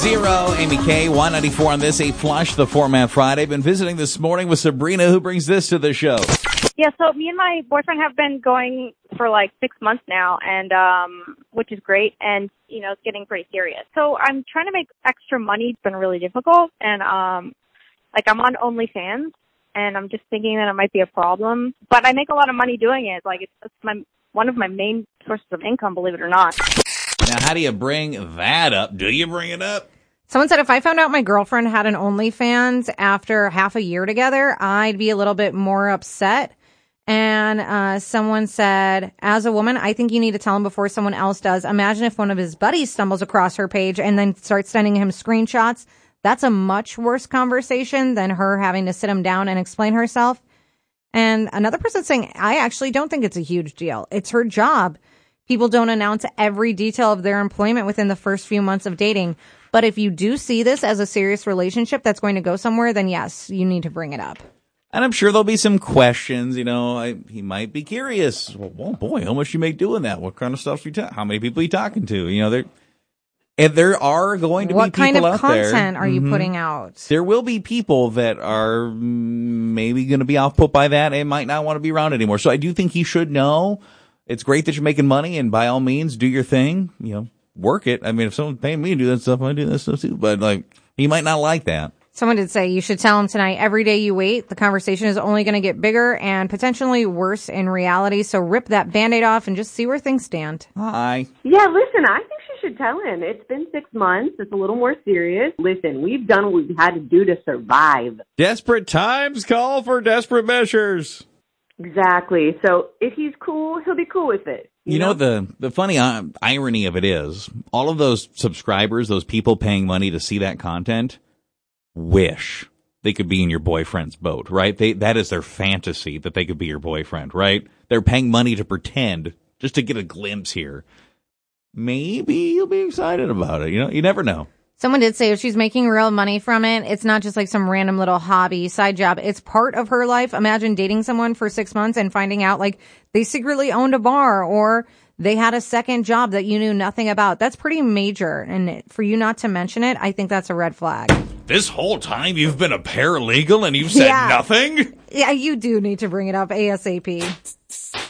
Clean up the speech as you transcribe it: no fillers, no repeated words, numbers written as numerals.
Zero, Amy K, 194 on this, a Flush, the Format Friday. Been visiting this morning with Sabrina, who brings this to the show. Yeah, so me and my boyfriend have been going for like 6 months now, and which is great, and it's getting pretty serious. So I'm trying to make extra money. It's been really difficult, and I'm on OnlyFans, and I'm just thinking that it might be a problem. But I make a lot of money doing it. Like it's one of my main sources of income, believe it or not. Now, how do you bring that up? Do you bring it up? Someone said if I found out my girlfriend had an OnlyFans after half a year together, I'd be a little bit more upset. And someone said, as a woman, I think you need to tell him before someone else does. Imagine if one of his buddies stumbles across her page and then starts sending him screenshots. That's a much worse conversation than her having to sit him down and explain herself. And another person saying, I actually don't think it's a huge deal. It's her job. People don't announce every detail of their employment within the first few months of dating. But if you do see this as a serious relationship that's going to go somewhere, then yes, you need to bring it up. And I'm sure there'll be some questions, he might be curious. Well, boy, how much you make doing that? What kind of stuff how many people are you talking to? There are going to be people out there. What kind of content are you putting out? There will be people that are maybe going to be off-put by that and might not want to be around anymore. So I do think he should know. It's great that you're making money, and by all means, do your thing. Work it. I mean, if someone's paying me to do that stuff, I do that stuff too. But he might not like that. Someone did say you should tell him tonight, every day you wait, the conversation is only going to get bigger and potentially worse in reality. So rip that Band-Aid off and just see where things stand. Hi. Yeah, listen, I think she should tell him. It's been 6 months. It's a little more serious. Listen, we've done what we've had to do to survive. Desperate times call for desperate measures. Exactly. So if he's cool, he'll be cool with it. You know? The funny irony of it is, all of those subscribers, those people paying money to see that content, wish they could be in your boyfriend's boat, right? That is their fantasy, that they could be your boyfriend, right? They're paying money to pretend, just to get a glimpse here. Maybe you'll be excited about it. You never know. Someone did say if she's making real money from it, it's not just like some random little hobby, side job. It's part of her life. Imagine dating someone for 6 months and finding out like they secretly owned a bar or they had a second job that you knew nothing about. That's pretty major. And for you not to mention it, I think that's a red flag. This whole time you've been a paralegal and you've said nothing? Yeah, you do need to bring it up ASAP.